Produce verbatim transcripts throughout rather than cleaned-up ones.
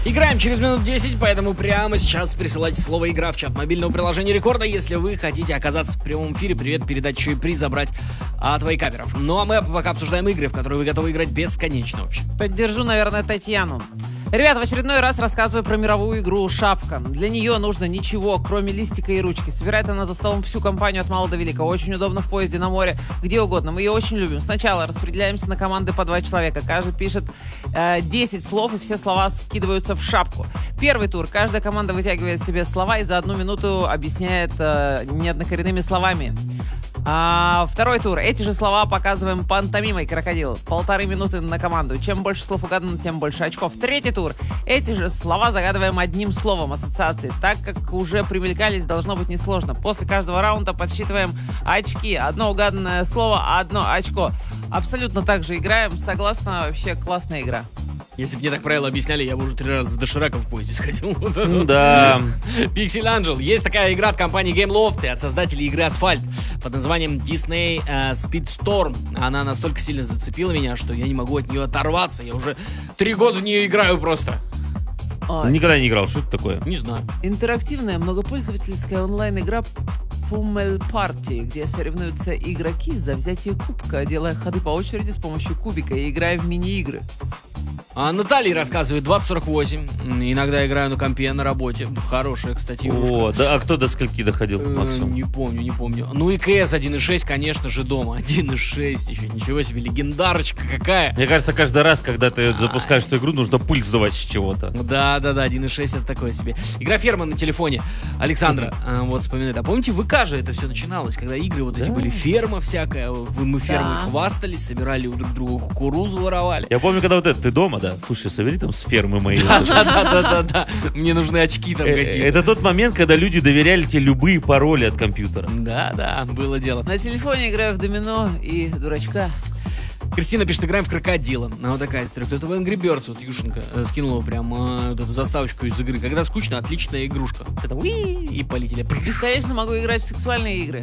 Играем через минут десять, поэтому прямо сейчас присылайте слово «Игра» в чат мобильного приложения Рекорда, если вы хотите оказаться в прямом эфире. Привет, передать еще и приз забрать от вейкаперов. Ну а мы пока обсуждаем игры, в которые вы готовы играть бесконечно вообще. Поддержу, наверное, Татьяну. Ребят, в очередной раз рассказываю про мировую игру «Шапка». Для нее нужно ничего, кроме листика и ручки. Собирает она за столом всю компанию от мала до велика. Очень удобно в поезде, на море, где угодно. Мы ее очень любим. Сначала распределяемся на команды по два человека. Каждый пишет э, десять слов, и все слова скидываются в шапку. Первый тур. Каждая команда вытягивает себе слова и за одну минуту объясняет э, неоднокоренными словами. А, второй тур. Эти же слова показываем пантомимой крокодил. Полторы минуты на команду. Чем больше слов угадано, тем больше очков. Третий тур. Эти же слова загадываем одним словом ассоциации. Так как уже примелькались, должно быть несложно. После каждого раунда подсчитываем очки. Одно угаданное слово, одно очко. Абсолютно так же играем. Согласна, вообще классная игра. Если бы мне так правила объясняли, я бы уже три раза до Ширака в поезде сходил. Да. Pixel Angel. Есть такая игра от компании Gameloft и от создателей игры Asphalt под названием Disney uh, Speedstorm. Она настолько сильно зацепила меня, что я не могу от нее оторваться. Я уже три года в нее играю просто. А, Никогда не играл. Что это такое? Не знаю. интерактивная многопользовательская онлайн-игра Pummel Party, где соревнуются игроки за взятие кубка, делая ходы по очереди с помощью кубика и играя в мини-игры. А Наталья рассказывает двадцать сорок восемь. Иногда играю на компе, на работе. Хорошая, кстати, игрушка. О, да, а кто до скольки доходил, Э, Максим? Не помню, не помню. Ну и КС один и шесть, конечно же, дома. один и шесть еще. Ничего себе, легендарочка какая. Мне кажется, каждый раз, когда ты запускаешь эту игру, нужно пульс сдавать с чего-то. Да, да, да, один и шесть это такое себе. Игра ферма на телефоне. Александра э, вот вспоминает. А помните, в ВК же это все начиналось, когда игры вот эти Да. были, ферма всякая. вы- Мы фермой Да. хвастались, собирали у друг друга кукурузу, воровали. Я помню, когда вот это, ты дома, да? Слушай, собери там с фермы моей. Да, да, да, да, да. Мне нужны очки там Э, какие-то. Это тот момент, когда люди доверяли тебе любые пароли от компьютера. Да, да, было дело. На телефоне играю в домино и дурачка. Кристина пишет, играем в крокодила. Ну, вот такая история. Кто-то в Angry Birds, вот Юшенька, э, скинула прям э, вот эту заставочку из игры. Когда скучно, отличная игрушка. Вот это уи, и полетели. Бесконечно могу играть в сексуальные игры.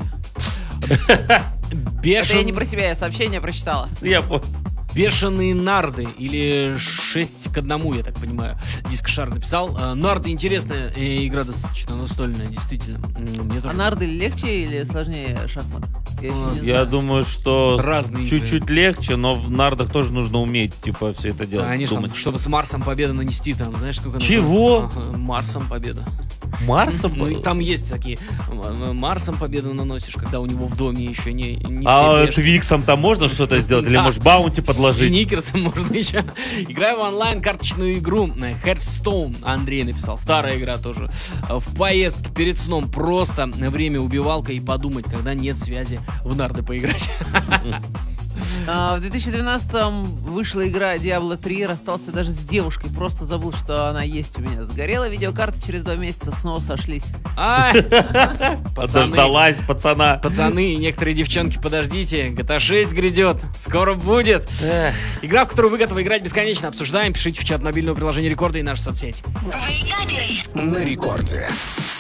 Бешен... Это я не про себя, я сообщение прочитала. Я понял. Бешеные нарды или шесть к одному, я так понимаю. Дискошар написал. Э, Нарды интересная э, игра, достаточно настольная, действительно. М, Мне А тоже нарды легче или сложнее шахмат? Я еще не Я знаю. думаю, что разные чуть-чуть игры. легче, но в нардах тоже нужно уметь, типа, все это делать. Конечно, думать. чтобы с Марсом победу нанести там, знаешь, сколько нужно? Чего? Ага, Марсом победа. Марсом? Ну, и там есть такие. м, Марсом победу наносишь, когда у него в доме еще не, не все А бешеные. Твиксом там можно что-то сделать? Или, Да. может, баунти подложить? Сникерсом можно еще. Играю в онлайн карточную игру Hearthstone. Андрей написал. Старая игра тоже. В поездке перед сном просто время убивалка и подумать, когда нет связи, в нарды поиграть. А, в две тысячи двенадцатом вышла игра Diablo три, расстался даже с девушкой, просто забыл, что она есть у меня. Сгорела видеокарта, через два месяца снова сошлись. Ай, пацаны, Дождалась пацана. пацаны и некоторые девчонки, подождите, джи ти эй шесть грядет, скоро будет. Эх. Игра, в которую вы готовы играть бесконечно, обсуждаем, пишите в чат мобильного приложения Рекорда и наши соцсети. На рекорде.